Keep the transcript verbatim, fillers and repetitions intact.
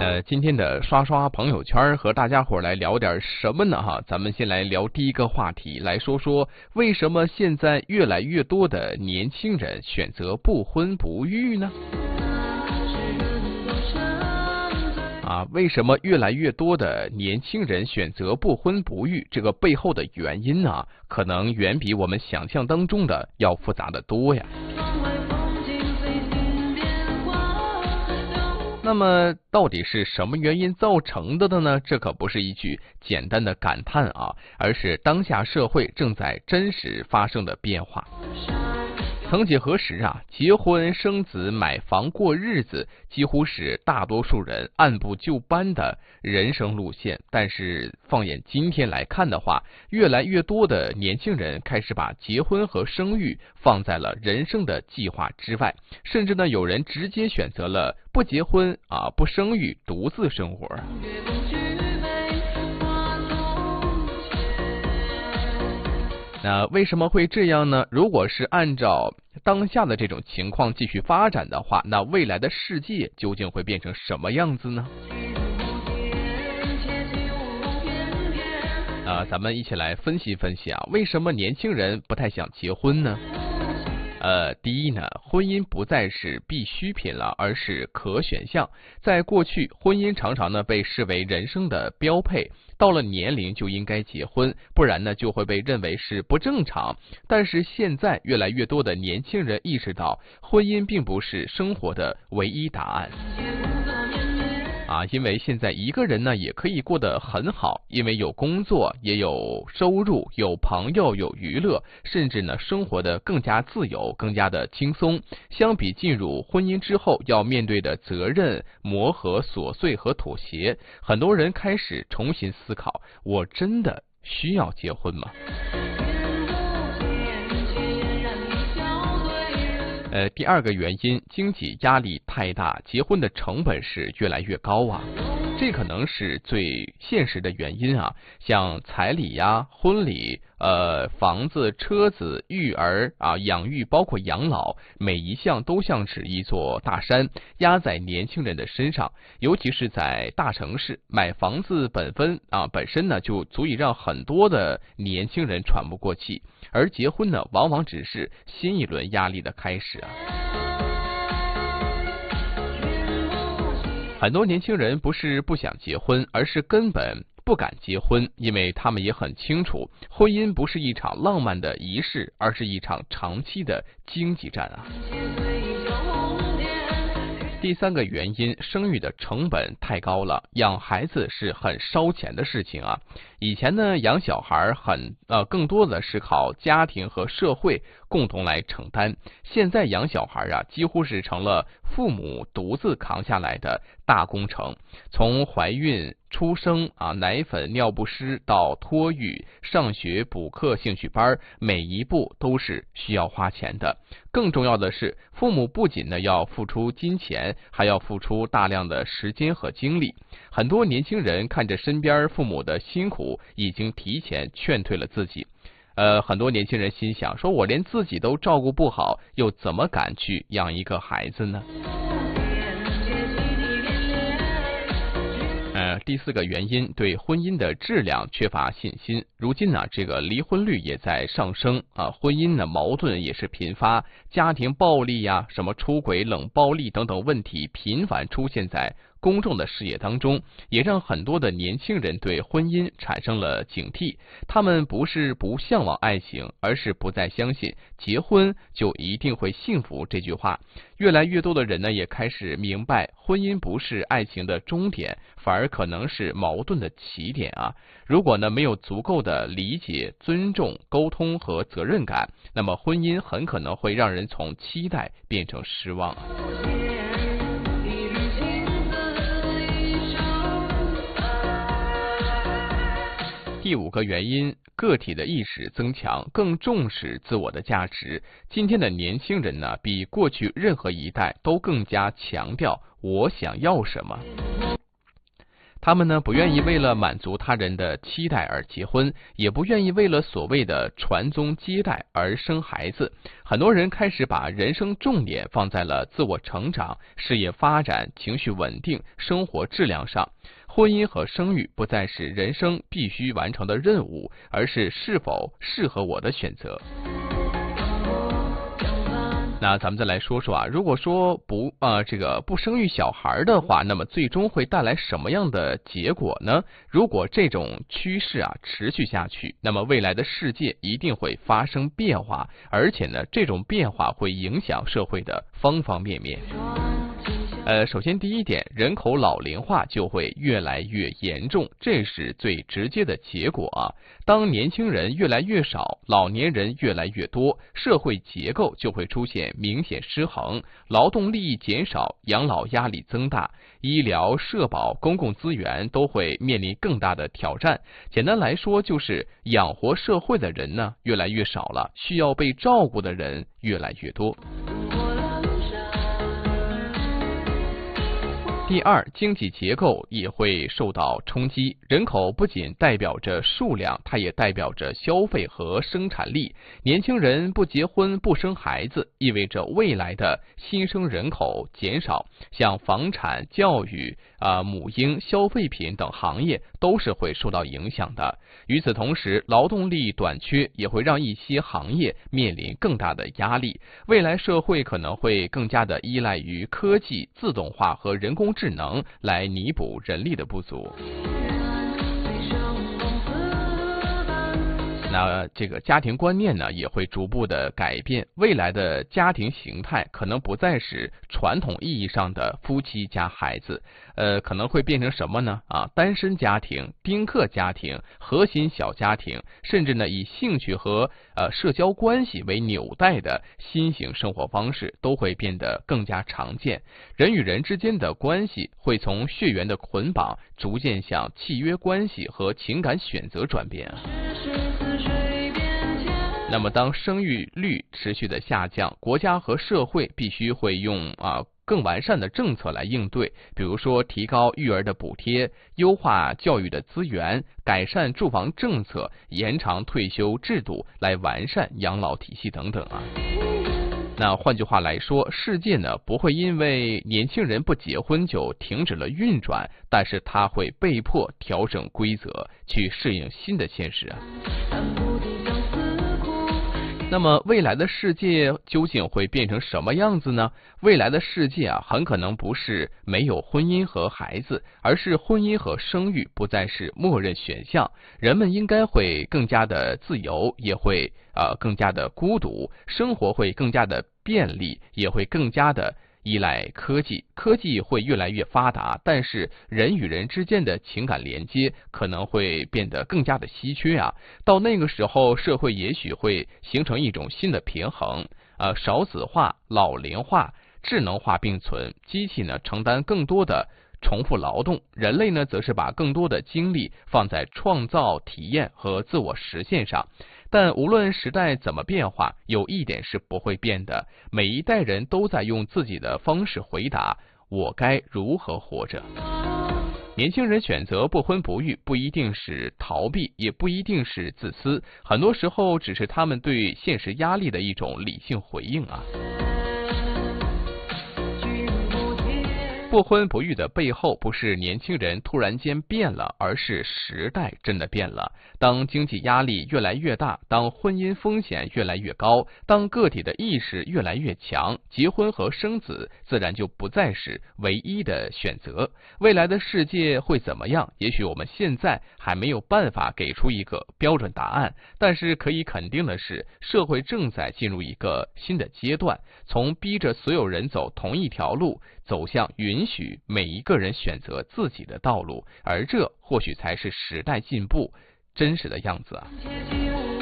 呃，今天的刷刷朋友圈和大家伙来聊点什么呢？哈，咱们先来聊第一个话题，来说说为什么现在越来越多的年轻人选择不婚不育呢？啊，为什么越来越多的年轻人选择不婚不育？这个背后的原因呢，可能远比我们想象当中的要复杂的多呀。那么到底是什么原因造成的的呢？这可不是一句简单的感叹啊，而是当下社会正在真实发生的变化。曾几何时啊，结婚生子买房过日子几乎是大多数人按部就班的人生路线。但是放眼今天来看的话，越来越多的年轻人开始把结婚和生育放在了人生的计划之外，甚至呢有人直接选择了不结婚啊不生育，独自生活。那为什么会这样呢？如果是按照当下的这种情况继续发展的话，那未来的世界究竟会变成什么样子呢？啊，咱们一起来分析分析啊，为什么年轻人不太想结婚呢？呃，第一呢，婚姻不再是必需品了，而是可选项。在过去，婚姻常常呢被视为人生的标配，到了年龄就应该结婚，不然呢就会被认为是不正常。但是现在，越来越多的年轻人意识到，婚姻并不是生活的唯一答案。啊，因为现在一个人呢也可以过得很好，因为有工作，也有收入，有朋友，有娱乐，甚至呢生活的更加自由，更加的轻松。相比进入婚姻之后要面对的责任、磨合、琐碎和妥协，很多人开始重新思考：我真的需要结婚吗？呃，第二个原因，经济压力太大，结婚的成本是越来越高啊，这可能是最现实的原因啊。像彩礼呀、婚礼、呃房子、车子、育儿啊、养育，包括养老，每一项都像是一座大山压在年轻人的身上。尤其是在大城市，买房子本分啊本身呢就足以让很多的年轻人喘不过气。而结婚呢，往往只是新一轮压力的开始啊。很多年轻人不是不想结婚，而是根本不敢结婚，因为他们也很清楚，婚姻不是一场浪漫的仪式，而是一场长期的经济战啊。第三个原因，生育的成本太高了，养孩子是很烧钱的事情啊。以前呢，养小孩很呃更多的是靠家庭和社会共同来承担，现在养小孩啊，几乎是成了父母独自扛下来的大工程。从怀孕、出生啊、奶粉、尿不湿到托育、上学、补课、兴趣班，每一步都是需要花钱的。更重要的是，父母不仅呢要付出金钱，还要付出大量的时间和精力。很多年轻人看着身边父母的辛苦，已经提前劝退了自己。呃，很多年轻人心想，说我连自己都照顾不好，又怎么敢去养一个孩子呢？呃，第四个原因，对婚姻的质量缺乏信心。如今呢，这个离婚率也在上升啊，婚姻呢矛盾也是频发，家庭暴力呀、什么出轨、冷暴力等等问题频繁出现在公众的视野当中，也让很多的年轻人对婚姻产生了警惕。他们不是不向往爱情，而是不再相信结婚就一定会幸福这句话。越来越多的人呢，也开始明白，婚姻不是爱情的终点，反而可能是矛盾的起点啊。如果呢没有足够的理解、尊重、沟通和责任感，那么婚姻很可能会让人从期待变成失望啊。第五个原因，个体的意识增强，更重视自我的价值。今天的年轻人呢，比过去任何一代都更加强调我想要什么。 他们呢不愿意为了满足他人的期待而结婚，也不愿意为了所谓的传宗接代而生孩子。很多人开始把人生重点放在了自我成长、事业发展、情绪稳定、生活质量上。婚姻和生育不再是人生必须完成的任务，而是是否适合我的选择。那咱们再来说说啊，如果说不呃这个不生育小孩的话，那么最终会带来什么样的结果呢？如果这种趋势啊持续下去，那么未来的世界一定会发生变化，而且呢，这种变化会影响社会的方方面面。呃，首先第一点，人口老龄化就会越来越严重，这是最直接的结果啊。当年轻人越来越少，老年人越来越多，社会结构就会出现明显失衡，劳动力益减少，养老压力增大，医疗、社保、公共资源都会面临更大的挑战。简单来说，就是养活社会的人呢越来越少了，需要被照顾的人越来越多。第二，经济结构也会受到冲击。人口不仅代表着数量，它也代表着消费和生产力。年轻人不结婚不生孩子，意味着未来的新生人口减少，像房产、教育、啊母婴、消费品等行业都是会受到影响的。与此同时，劳动力短缺也会让一些行业面临更大的压力。未来社会可能会更加的依赖于科技、自动化和人工智能来弥补人力的不足。那这个家庭观念呢，也会逐步的改变。未来的家庭形态可能不再是传统意义上的夫妻加孩子，呃，可能会变成什么呢？啊，单身家庭、丁克家庭、核心小家庭，甚至呢以兴趣和呃社交关系为纽带的新型生活方式都会变得更加常见。人与人之间的关系会从血缘的捆绑，逐渐向契约关系和情感选择转变。那么当生育率持续的下降，国家和社会必须会用啊更完善的政策来应对，比如说提高育儿的补贴，优化教育的资源，改善住房政策，延长退休制度，来完善养老体系等等啊。那换句话来说，世界呢不会因为年轻人不结婚就停止了运转，但是它会被迫调整规则，去适应新的现实啊。那么未来的世界究竟会变成什么样子呢？未来的世界啊，很可能不是没有婚姻和孩子，而是婚姻和生育不再是默认选项。人们应该会更加的自由，也会呃更加的孤独，生活会更加的便利，也会更加的依赖科技，科技会越来越发达，但是人与人之间的情感连接可能会变得更加的稀缺啊。到那个时候，社会也许会形成一种新的平衡，呃，少子化、老龄化、智能化并存，机器呢承担更多的重复劳动，人类呢则是把更多的精力放在创造、体验和自我实现上。但无论时代怎么变化，有一点是不会变的，每一代人都在用自己的方式回答我该如何活着。年轻人选择不婚不育，不一定是逃避，也不一定是自私，很多时候只是他们对现实压力的一种理性回应啊。不婚不育的背后，不是年轻人突然间变了，而是时代真的变了。当经济压力越来越大，当婚姻风险越来越高，当个体的意识越来越强，结婚和生子自然就不再是唯一的选择。未来的世界会怎么样？也许我们现在还没有办法给出一个标准答案，但是可以肯定的是，社会正在进入一个新的阶段，从逼着所有人走同一条路，走向允许每一个人选择自己的道路，而这或许才是时代进步真实的样子啊。